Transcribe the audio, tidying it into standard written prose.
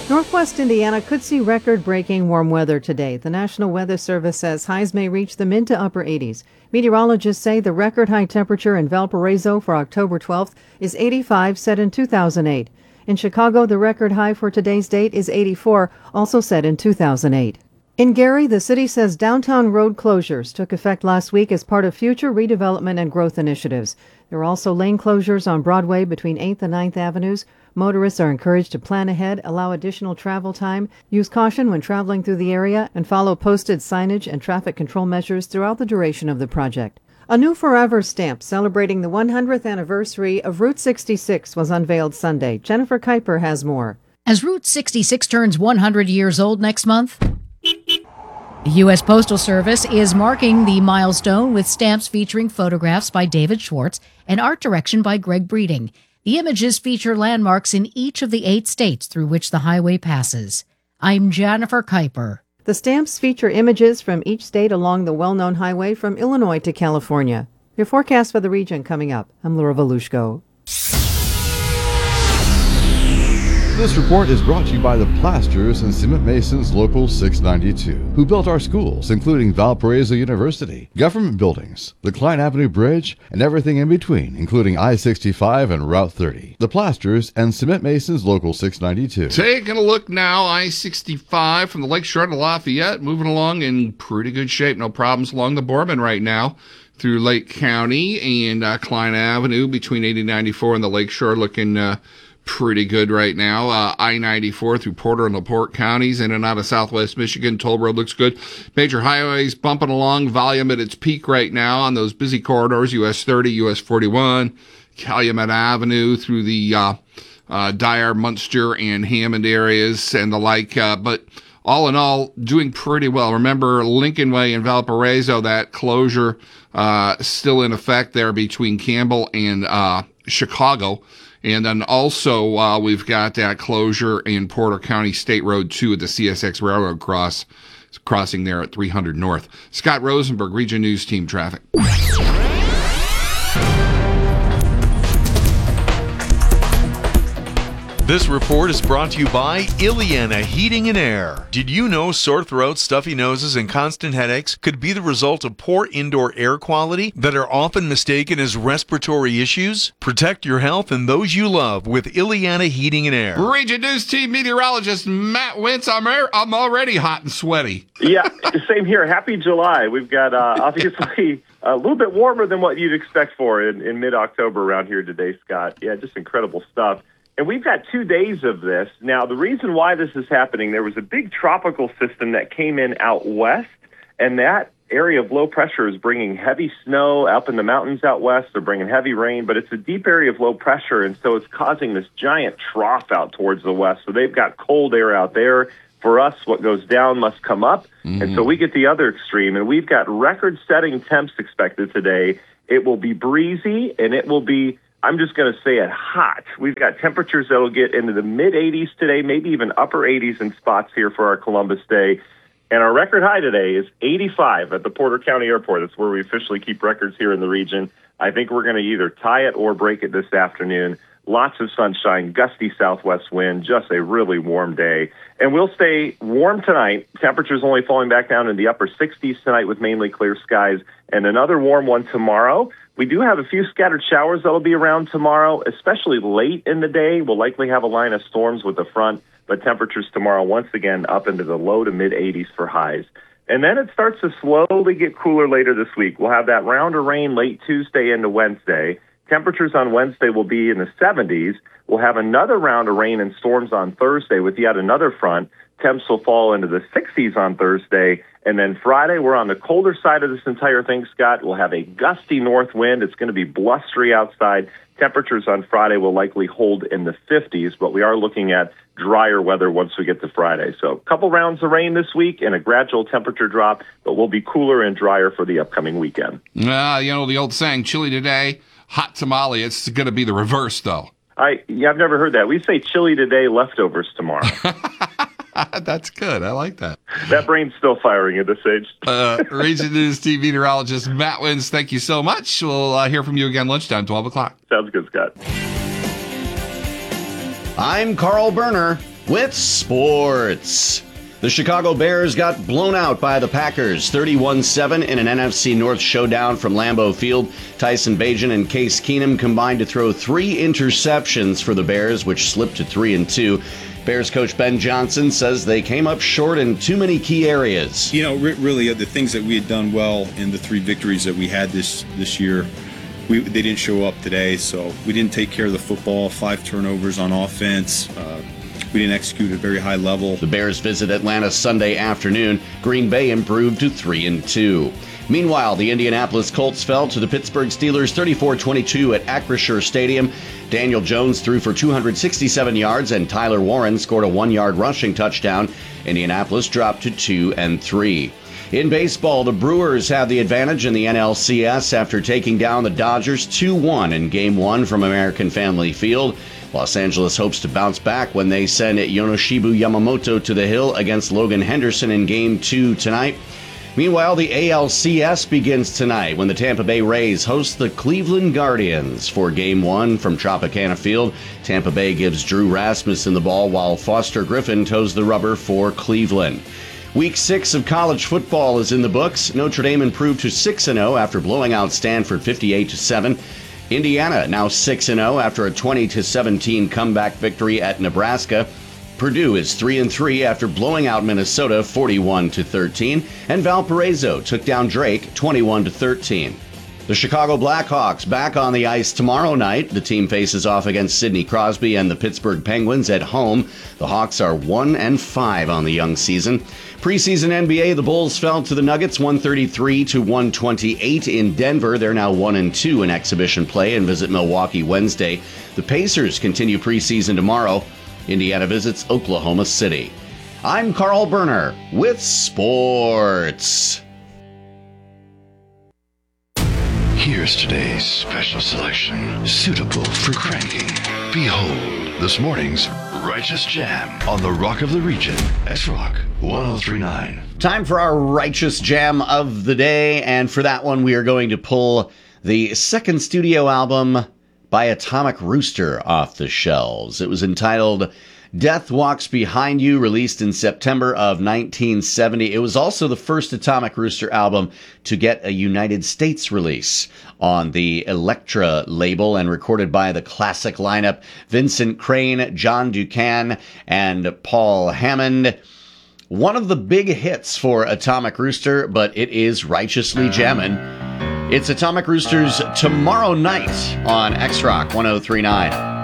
Northwest Indiana could see record-breaking warm weather today. The National Weather Service says highs may reach the mid to upper 80s. Meteorologists say the record high temperature in Valparaiso for October 12th is 85, set in 2008. In Chicago, the record high for today's date is 84, also set in 2008. In Gary, the city says downtown road closures took effect last week as part of future redevelopment and growth initiatives. There are also lane closures on Broadway between 8th and 9th Avenues. Motorists are encouraged to plan ahead, allow additional travel time, use caution when traveling through the area, and follow posted signage and traffic control measures throughout the duration of the project. A new Forever stamp celebrating the 100th anniversary of Route 66 was unveiled Sunday. Jennifer Kuiper has more. As Route 66 turns 100 years old next month, the U.S. Postal Service is marking the milestone with stamps featuring photographs by David Schwartz and art direction by Greg Breeding. The images feature landmarks in each of the 8 states through which the highway passes. I'm Jennifer Kuiper. The stamps feature images from each state along the well-known highway from Illinois to California. Your forecast for the region coming up. I'm Laura Volushko. This report is brought to you by the Plasters and Cement Masons Local 692, who built our schools, including Valparaiso University, government buildings, the Klein Avenue Bridge, and everything in between, including I-65 and Route 30. The Plasters and Cement Masons Local 692. Taking a look now, I-65 from the Lakeshore to Lafayette, moving along in pretty good shape. No problems along the Boardman right now through Lake County and Klein Avenue between 80 and 94 and the Lakeshore looking pretty good right now. I-94 through Porter and LaPorte counties in and out of southwest Michigan. Toll Road looks good. Major highways bumping along. Volume at its peak right now on those busy corridors. US 30, US 41, Calumet Avenue through the Dyer, Munster, and Hammond areas and the like. But all in all, doing pretty well. Remember, Lincoln Way in Valparaiso, that closure still in effect there between Campbell and Chicago. And then also, we've got that closure in Porter County State Road 2 at the CSX Railroad crossing there at 300 North. Scott Rosenberg, Region News Team Traffic. This report is brought to you by Ileana Heating and Air. Did you know sore throats, stuffy noses, and constant headaches could be the result of poor indoor air quality that are often mistaken as respiratory issues? Protect your health and those you love with Ileana Heating and Air. Region News Team meteorologist Matt Wentz. I'm already hot and sweaty. Yeah, same here. Happy July. We've got obviously a little bit warmer than what you'd expect for in mid-October around here today, Scott. Yeah, just incredible stuff. And we've got 2 days of this. Now, the reason why this is happening, there was a big tropical system that came in out west, and that area of low pressure is bringing heavy snow up in the mountains out west. They're bringing heavy rain, but it's a deep area of low pressure, and so it's causing this giant trough out towards the west. So they've got cold air out there. For us, what goes down must come up, and so we get the other extreme. And we've got record-setting temps expected today. It will be breezy, and it will be, I'm just going to say it, hot. We've got temperatures that will get into the mid-80s today, maybe even upper 80s in spots here for our Columbus Day. And our record high today is 85 at the Porter County Airport. That's where we officially keep records here in the region. I think we're going to either tie it or break it this afternoon. Lots of sunshine, gusty southwest wind, just a really warm day. And we'll stay warm tonight. Temperatures only falling back down in the upper 60s tonight with mainly clear skies. And another warm one tomorrow. We do have a few scattered showers that'll be around tomorrow, especially late in the day. We'll likely have a line of storms with the front, but temperatures tomorrow once again up into the low to mid-80s for highs. And then it starts to slowly get cooler later this week. We'll have that round of rain late Tuesday into Wednesday. Temperatures on Wednesday will be in the 70s. We'll have another round of rain and storms on Thursday with yet another front. Temps will fall into the 60s on Thursday. And then Friday, we're on the colder side of this entire thing, Scott. We'll have a gusty north wind. It's going to be blustery outside. Temperatures on Friday will likely hold in the 50s, but we are looking at drier weather once we get to Friday. So a couple rounds of rain this week and a gradual temperature drop, but we'll be cooler and drier for the upcoming weekend. The old saying, chilly today, hot tamale. It's going to be the reverse, though. I've never heard that. We say chilly today, leftovers tomorrow. That's good. I like that. That brain's still firing at this age. Region News TV meteorologist Matt Wins, thank you so much. We'll hear from you again lunchtime, 12 o'clock. Sounds good, Scott. I'm Carl Berner. with sports. The Chicago Bears got blown out by the Packers 31-7 in an NFC North showdown from Lambeau Field. Tyson Bagent and Case Keenum combined to throw 3 interceptions for the Bears, which slipped to 3-2. Bears coach Ben Johnson says they came up short in too many key areas. You know, really, the things that we had done well in the 3 victories that we had this year, they didn't show up today. So we didn't take care of the football. 5 turnovers on offense. We didn't execute at a very high level. The Bears visit Atlanta Sunday afternoon. Green Bay improved to 3-2. Meanwhile, the Indianapolis Colts fell to the Pittsburgh Steelers 34-22 at Acrisure Stadium. Daniel Jones threw for 267 yards and Tyler Warren scored a 1-yard rushing touchdown. Indianapolis dropped to 2-3. In baseball, the Brewers have the advantage in the NLCS after taking down the Dodgers 2-1 in Game 1 from American Family Field. Los Angeles hopes to bounce back when they send Yonoshibu Yamamoto to the hill against Logan Henderson in Game 2 tonight. Meanwhile, the ALCS begins tonight when the Tampa Bay Rays host the Cleveland Guardians for Game 1 from Tropicana Field. Tampa Bay gives Drew Rasmussen the ball while Foster Griffin toes the rubber for Cleveland. Week 6 of college football is in the books. Notre Dame improved to 6-0 after blowing out Stanford 58-7. Indiana now 6-0 after a 20-17 comeback victory at Nebraska. Purdue is 3-3 after blowing out Minnesota 41-13, and Valparaiso took down Drake 21-13. The Chicago Blackhawks back on the ice tomorrow night. The team faces off against Sidney Crosby and the Pittsburgh Penguins at home. The Hawks are 1-5 on the young season. Preseason NBA, the Bulls fell to the Nuggets 133-128 in Denver. They're now 1-2 in exhibition play and visit Milwaukee Wednesday. The Pacers continue preseason tomorrow. Indiana visits Oklahoma City. I'm Carl Berner with sports. Here's today's special selection, suitable for cranking. Behold, this morning's Righteous Jam on the Rock of the Region, S-Rock 1039. Time for our Righteous Jam of the day, and for that one we are going to pull the second studio album by Atomic Rooster off the shelves. It was entitled Death Walks Behind You, released in September of 1970. It was also the first Atomic Rooster album to get a United States release on the Elektra label and recorded by the classic lineup, Vincent Crane, John Ducan, and Paul Hammond. One of the big hits for Atomic Rooster, but it is righteously jammin'. It's Atomic Rooster's Tomorrow Night on X-Rock 1039.